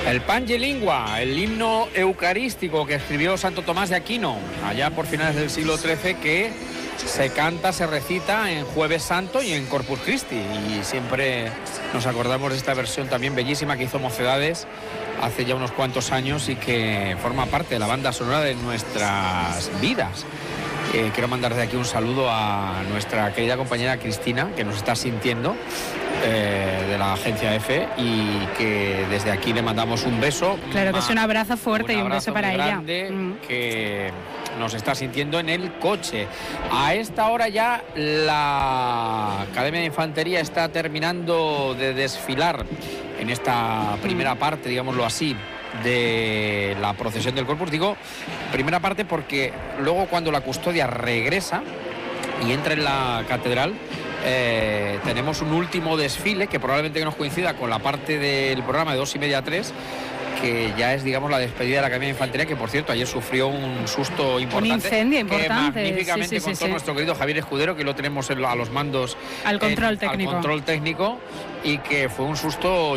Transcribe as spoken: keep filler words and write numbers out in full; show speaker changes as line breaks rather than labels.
El Pange Lingua, el himno eucarístico que escribió Santo Tomás de Aquino allá por finales del siglo trece, que se canta, se recita en Jueves Santo y en Corpus Christi, y siempre nos acordamos de esta versión también bellísima que hizo Mocedades hace ya unos cuantos años y que forma parte de la banda sonora de nuestras vidas. Eh, quiero mandar desde aquí un saludo a nuestra querida compañera Cristina, que nos está sintiendo, eh, de la agencia EFE, y que desde aquí le mandamos un beso.
Claro, que es un abrazo fuerte
un
y un beso para ella.
grande,
mm.
que nos está sintiendo en el coche. A esta hora ya la Academia de Infantería está terminando de desfilar en esta primera parte, digámoslo así, de la procesión del Corpus. Digo primera parte porque luego, cuando la custodia regresa y entra en la catedral, eh, tenemos un último desfile que probablemente nos coincida con la parte del programa de dos y media a tres, que ya es, digamos, la despedida de la Academia de Infantería, que por cierto ayer sufrió un susto importante.
Un incendio importante.
Que magníficamente
sí, sí,
contó
sí,
nuestro querido Javier Escudero, que lo tenemos en, a los mandos.
Al control
en,
técnico.
Al control técnico, y que fue un susto